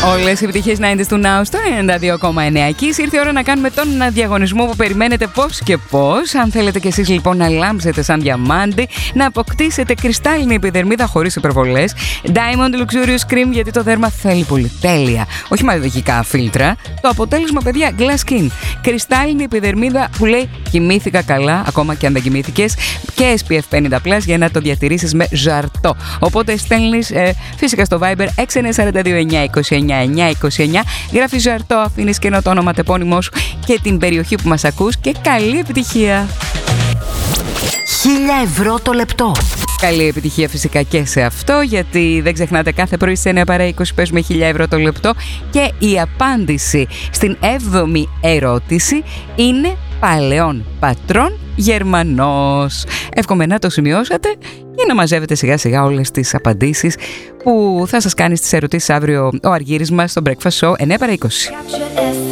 Όλες οι επιτυχίες 90's του Now στο 92,9. Εκεί ήρθε η ώρα να κάνουμε τον διαγωνισμό που περιμένετε πώς και πώς. Αν θέλετε κι εσείς λοιπόν να λάμψετε σαν διαμάντι, να αποκτήσετε κρυστάλλινη επιδερμίδα χωρίς υπερβολές, Diamond Luxurious Cream, γιατί το δέρμα θέλει πολυτέλεια, όχι μαγικά φίλτρα. Το αποτέλεσμα, παιδιά, Glass Skin. Κρυστάλλινη επιδερμίδα που λέει κοιμήθηκα καλά, ακόμα και αν δεν κοιμήθηκες, και SPF 50+ για να το διατηρήσεις με ζαρτό. Οπότε στέλνεις φυσικά στο Viber 6942-929-929, γράφεις ζαρτό, αφήνεις και το όνομα, τεπώνυμό σου και την περιοχή που μας ακούς και καλή επιτυχία. 1.000 ευρώ το λεπτό. Καλή επιτυχία φυσικά και σε αυτό, γιατί δεν ξεχνάτε, κάθε πρωί σε 9 παρά 20 παίζουμε 1.000 ευρώ το λεπτό και η απάντηση στην 7η ερώτηση είναι παλαιών πατρών Γερμανός. Εύχομαι να το σημειώσατε και να μαζεύετε σιγά σιγά όλες τις απαντήσεις που θα σας κάνει στις ερωτήσεις αύριο ο Αργύρης μας στο Breakfast Show 9 παρά 20.